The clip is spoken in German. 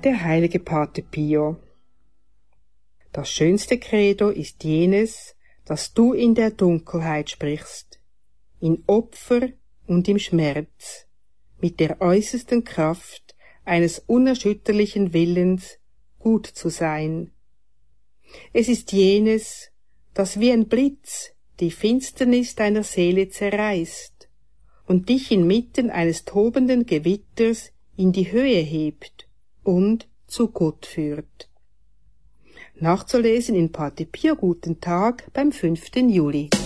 Der heilige Pater Pio. Das schönste Credo ist jenes, das du in der Dunkelheit sprichst, in Opfer und im Schmerz, mit der äußersten Kraft eines unerschütterlichen Willens, gut zu sein. Es ist jenes, das wie ein Blitz die Finsternis deiner Seele zerreißt und dich inmitten eines tobenden Gewitters in die Höhe hebt und zu Gott führt. Nachzulesen in Pater Pio Guten Tag beim 5. Juli.